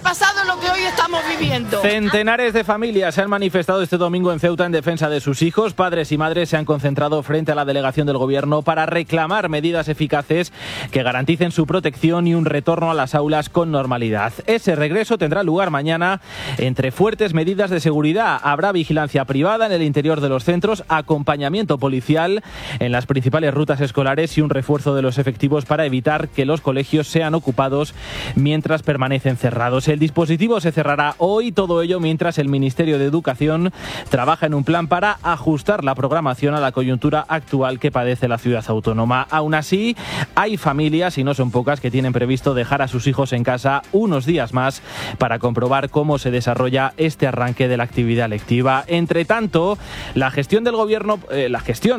pasado lo que hoy estamos viviendo. Centenares de familias se han manifestado este domingo en Ceuta en defensa de sus hijos. Padres y madres se han concentrado frente a la delegación del gobierno para reclamar medidas eficaces que garanticen su protección y un retorno a las aulas con normalidad. Ese regreso tendrá lugar mañana entre fuertes medidas de seguridad. Habrá vigilancia privada en el interior de los centros, acompañamiento policial en las principales rutas escolares y un refuerzo de los efectivos para evitar que los colegios sean ocupados mientras permanecen cerrados. El dispositivo se cerrará hoy, todo ello mientras el Ministerio de Educación trabaja en un plan para ajustar la programación a la coyuntura actual que padece la ciudad autónoma. Aún así, hay familias, y no son pocas, que tienen previsto dejar a sus hijos en casa unos días más para comprobar cómo se desarrolla este arranque de la actividad lectiva. Entre tanto, la gestión del gobierno de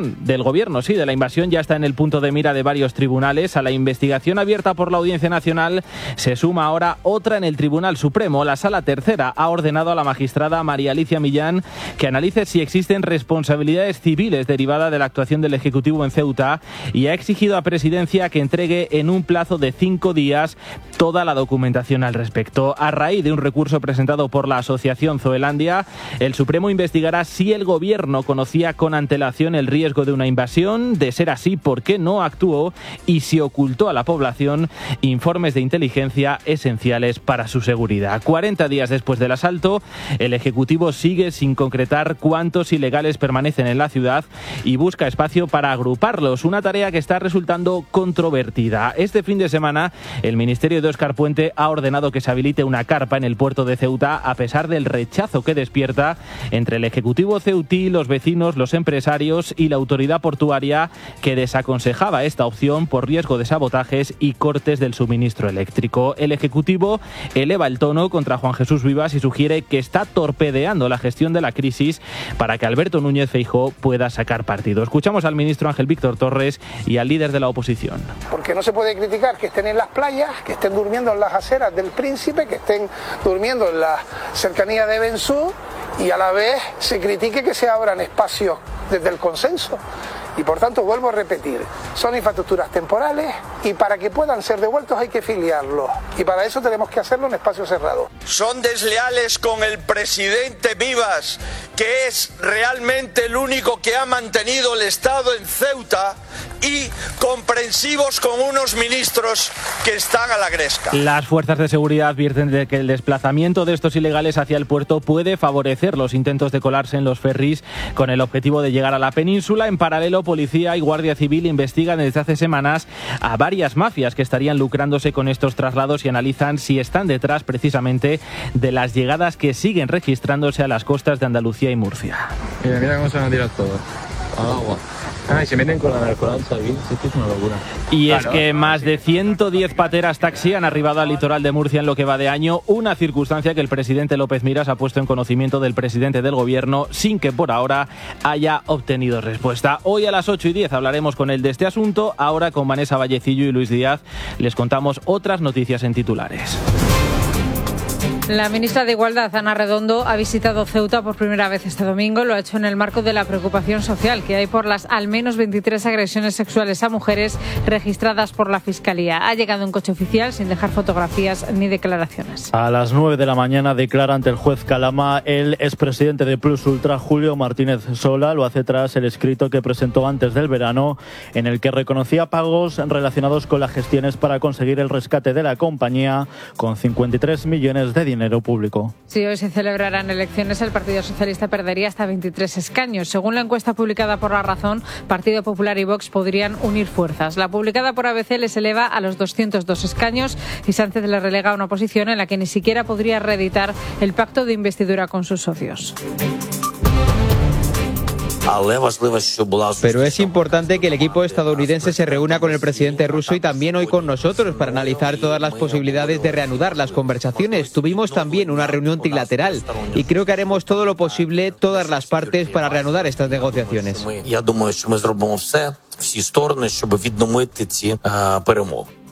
la invasión ya está en el punto de mira de varios tribunales. A la investigación abierta por la Audiencia Nacional se suma ahora otra en el Tribunal Supremo. La Sala Tercera ha ordenado a la magistrada María Alicia Millán que analice si existen responsabilidades civiles derivadas de la actuación del Ejecutivo en Ceuta y ha exigido a Presidencia que entregue en un plazo de 5 días toda la documentación al respecto. A raíz de un recurso presentado por la Asociación Zoelandia, el Supremo investigará si el Gobierno conocía con antelación el riesgo de una invasión, de ser así, por qué no actuó y si ocultó a la población informes de inteligencia esenciales para su seguridad. 40 días después del asalto, el Ejecutivo sigue sin concretar cuántos ilegales permanecen en la ciudad y busca espacio para agruparlos, una tarea que está resultando controvertida. Este fin de semana, el Ministerio de Óscar Puente ha ordenado que se habilite una carpa en el puerto de Ceuta, a pesar del rechazo que despierta entre el Ejecutivo ceutí, los vecinos, los empresarios y la autoridad portuaria, que desaconsejaba esta opción por riesgo de sabotajes y cortes del suministro eléctrico. El Ejecutivo eleva el tono contra Juan Jesús Vivas y sugiere que está torpedeando la gestión de la crisis para que Alberto Núñez Feijóo pueda sacar partido. Escuchamos al ministro Ángel Víctor Torres y al líder de la oposición. Porque no se puede criticar que estén en las playas, que estén durmiendo en las aceras del Príncipe, que estén durmiendo en la cercanía de Bensú, y a la vez se critique que se abran espacios desde el consenso. Y por tanto, vuelvo a repetir, son infraestructuras temporales y para que puedan ser devueltos hay que filiarlos. Y para eso tenemos que hacerlo en espacio cerrado. Son desleales con el presidente Vivas, que es realmente el único que ha mantenido el Estado en Ceuta, y comprensivos con unos ministros que están a la gresca. Las fuerzas de seguridad advierten de que el desplazamiento de estos ilegales hacia el puerto puede favorecer los intentos de colarse en los ferries con el objetivo de llegar a la península. En paralelo, Policía y Guardia Civil investigan desde hace semanas a varias mafias que estarían lucrándose con estos traslados y analizan si están detrás precisamente de las llegadas que siguen registrándose a las costas de Andalucía y Murcia. Mira cómo se van a tirar todos. Agua. Y se meten con la narcolancha aquí, esto es una locura. Y es que más de 110 pateras taxi han arribado al litoral de Murcia en lo que va de año, una circunstancia que el presidente López Miras ha puesto en conocimiento del presidente del gobierno sin que por ahora haya obtenido respuesta. Hoy a las 8:10 hablaremos con él de este asunto. Ahora con Vanessa Vallecillo y Luis Díaz les contamos otras noticias en titulares. La ministra de Igualdad, Ana Redondo, ha visitado Ceuta por primera vez este domingo. Lo ha hecho en el marco de la preocupación social que hay por las al menos 23 agresiones sexuales a mujeres registradas por la Fiscalía. Ha llegado en coche oficial sin dejar fotografías ni declaraciones. A las 9 de la mañana declara ante el juez Calama el expresidente de Plus Ultra, Julio Martínez Sola. Lo hace tras el escrito que presentó antes del verano, en el que reconocía pagos relacionados con las gestiones para conseguir el rescate de la compañía con 53 millones de dinero público. Si hoy se celebraran elecciones, el Partido Socialista perdería hasta 23 escaños. Según la encuesta publicada por La Razón, Partido Popular y Vox podrían unir fuerzas. La publicada por ABC les eleva a los 202 escaños y Sánchez le relega a una posición en la que ni siquiera podría reeditar el pacto de investidura con sus socios. Pero es importante que el equipo estadounidense se reúna con el presidente ruso y también hoy con nosotros para analizar todas las posibilidades de reanudar las conversaciones. Tuvimos también una reunión trilateral y creo que haremos todo lo posible, todas las partes, para reanudar estas negociaciones.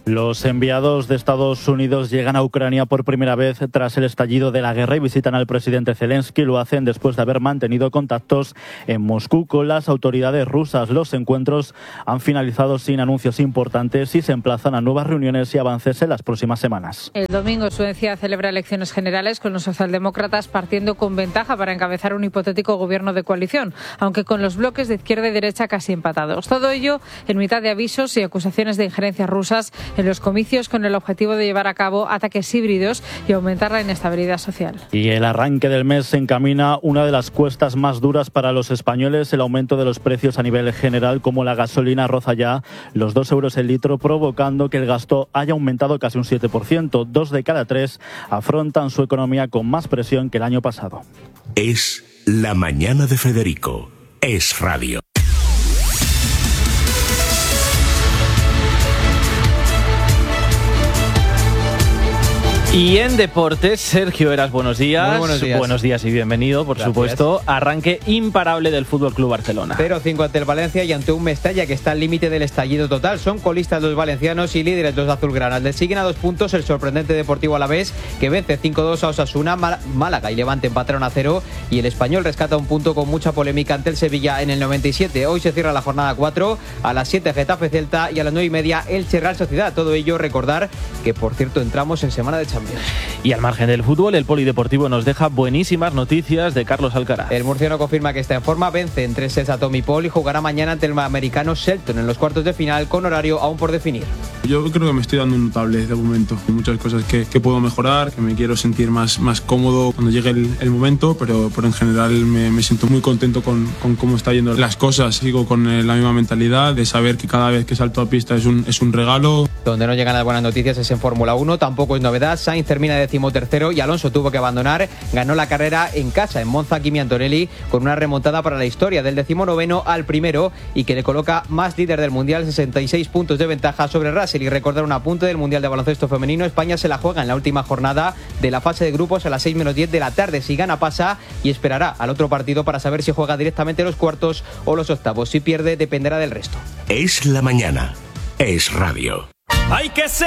Los enviados de Estados Unidos llegan a Ucrania por primera vez tras el estallido de la guerra y visitan al presidente Zelensky. Lo hacen después de haber mantenido contactos en Moscú con las autoridades rusas. Los encuentros han finalizado sin anuncios importantes y se emplazan a nuevas reuniones y avances en las próximas semanas. El domingo Suecia celebra elecciones generales con los socialdemócratas partiendo con ventaja para encabezar un hipotético gobierno de coalición, aunque con los bloques de izquierda y derecha casi empatados. Todo ello en mitad de avisos y acusaciones de injerencias rusas en los comicios con el objetivo de llevar a cabo ataques híbridos y aumentar la inestabilidad social. Y el arranque del mes se encamina una de las cuestas más duras para los españoles. El aumento de los precios a nivel general, como la gasolina, roza ya los 2 euros el litro, provocando que el gasto haya aumentado casi un 7%. 2 de cada 3 afrontan su economía con más presión que el año pasado. Es la mañana de Federico. Es radio. Y en deportes, Sergio Heras, buenos días. Muy buenos días. Buenos días y bienvenido, por Gracias. Supuesto. Arranque imparable del FC Barcelona. 0-5 ante el Valencia y ante un Mestalla que está al límite del estallido total. Son colistas los valencianos y líderes los azulgranas. Le siguen a 2 puntos el sorprendente Deportivo Alavés, que vence 5-2 a Osasuna. Málaga y Levante empataron a 0 y el Español rescata un punto con mucha polémica ante el Sevilla en el 97. Hoy se cierra la jornada 4, a las 7 Getafe Celta y a las 9:30 Elche Real Sociedad. Todo ello recordar que, por cierto, entramos en semana de Champions. Y al margen del fútbol, el Polideportivo nos deja buenísimas noticias de Carlos Alcaraz. El murciano confirma que está en forma, vence en 3 sets a Tommy Paul y jugará mañana ante el americano Shelton en los cuartos de final, con horario aún por definir. Yo creo que me estoy dando un notable de momento. Hay muchas cosas que puedo mejorar, que me quiero sentir más cómodo cuando llegue el momento, pero en general me siento muy contento con cómo está yendo las cosas. Sigo con la misma mentalidad de saber que cada vez que salto a pista es un regalo. Donde no llegan las buenas noticias es en Fórmula 1, tampoco es novedad. Sainz termina 13º y Alonso tuvo que abandonar. Ganó la carrera en casa, en Monza, Kimi Antonelli, con una remontada para la historia del 19º al primero y que le coloca más líder del Mundial, 66 puntos de ventaja sobre Russell. Y recordar un apunte del Mundial de Baloncesto Femenino: España se la juega en la última jornada de la fase de grupos a las 6:10 de la tarde. Si gana, pasa y esperará al otro partido para saber si juega directamente los cuartos o los octavos. Si pierde, dependerá del resto. Es la mañana. Es radio. Hay que ser